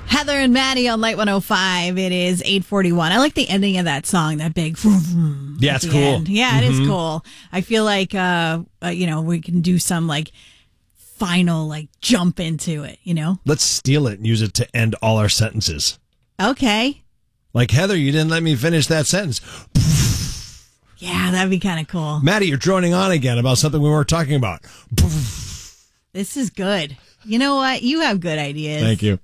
Heather and Maddie on Light 105. It is 8:41. I like the ending of that song, that big vroom. Yeah, it's cool. End. Yeah, it is cool. I feel like, we can do some like final like jump into it, Let's steal it and use it to end all our sentences. Okay. Like, Heather, you didn't let me finish that sentence. Yeah, that'd be kind of cool. Maddie, you're droning on again about something we weren't talking about. This is good. You know what? You have good ideas. Thank you.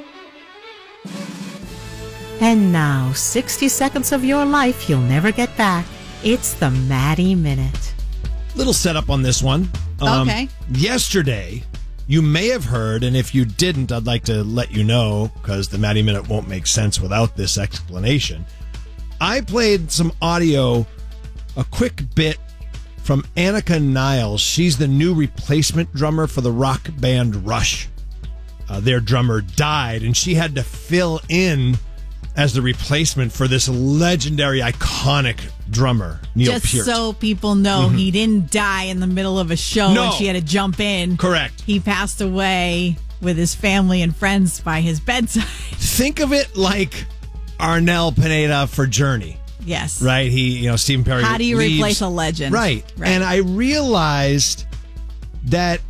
And now, 60 seconds of your life you'll never get back. It's the Maddie Minute. Little setup on this one. Okay. Yesterday, you may have heard, and if you didn't, I'd like to let you know, because the Maddie Minute won't make sense without this explanation. I played some audio, a quick bit from Annika Niles. She's the new replacement drummer for the rock band Rush. Their drummer died, and she had to fill in as the replacement for this legendary, iconic drummer, Neil Just Peart. so people know, he didn't die in the middle of a show No. and she had to jump in. Correct. He passed away with his family and friends by his bedside. Think of it like Arnel Pineda for Journey. Yes. Right? Stephen Perry How do you leaves. replace a legend? Right. And I realized that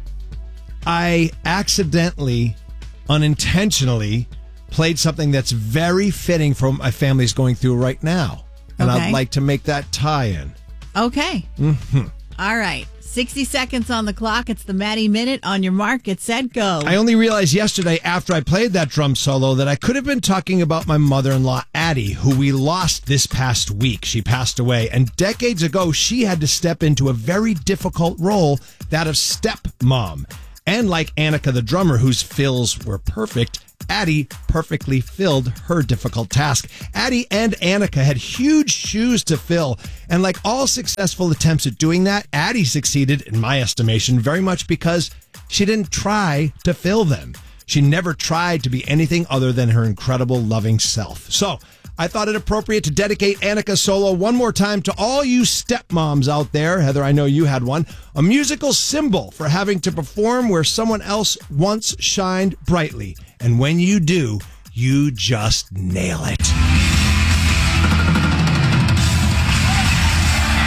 I accidentally, unintentionally, played something that's very fitting for what my family's going through right now. And Okay. I'd like to make that tie-in. Okay. All right. 60 seconds on the clock. It's the Maddie Minute. On your mark, get set, go. I only realized yesterday after I played that drum solo that I could have been talking about my mother-in-law, Addie, who we lost this past week. She passed away. And decades ago, she had to step into a very difficult role, that of stepmom. And like Annika, the drummer, whose fills were perfect, Addie perfectly filled her difficult task. Addie and Annika had huge shoes to fill. And like all successful attempts at doing that, Addie succeeded, in my estimation, very much because she didn't try to fill them. She never tried to be anything other than her incredible, loving self. So I thought it appropriate to dedicate Annika's solo one more time to all you stepmoms out there. Heather, I know you had one. A musical symbol for having to perform where someone else once shined brightly. And when you do, you just nail it.